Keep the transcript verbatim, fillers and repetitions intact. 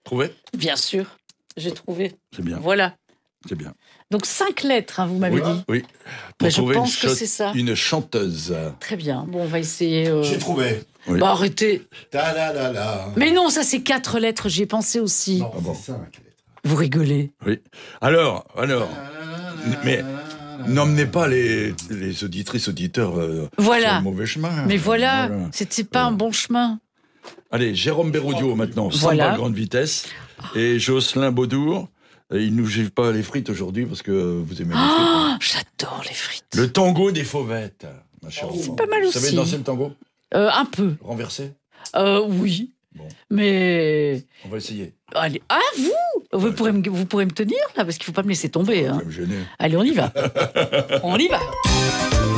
Trouvé? Bien sûr, j'ai trouvé. C'est bien. Voilà. C'est bien. Donc cinq lettres, hein, vous m'avez Oui, dit. oui. Pour Mais je trouver une, pense que cho- c'est ça. une chanteuse. Très bien. Bon, on va essayer. euh, J'ai trouvé. Oui. Bah arrêtez. Ta la la la. Mais non, ça c'est quatre lettres, j'y ai pensé aussi. Non, Ah bon. c'est cinq lettres. Vous rigolez. Oui. Alors, alors, mais n'emmenez pas les, les auditrices, auditeurs euh, Voilà. sur le mauvais chemin. Mais voilà, Voilà. c'était pas un bon chemin. Allez, Jérôme Béroudio maintenant, sans Voilà. la grande vitesse. Et Jocelyn Beaudour. Et il nous givent pas les frites aujourd'hui parce que vous aimez les frites. Ah, hein. j'adore les frites. Le tango des fauvettes, ma chère enfant. pas mal Vous aussi. savez danser le tango? Euh, un peu. Renversé? Euh, oui. Bon. Mais. On va essayer. Allez. Ah, vous vous pourrez, me, vous pourrez me tenir, là, parce qu'il ne faut pas me laisser tomber. Vous Hein. allez me gêner. Allez, on y va. On y va.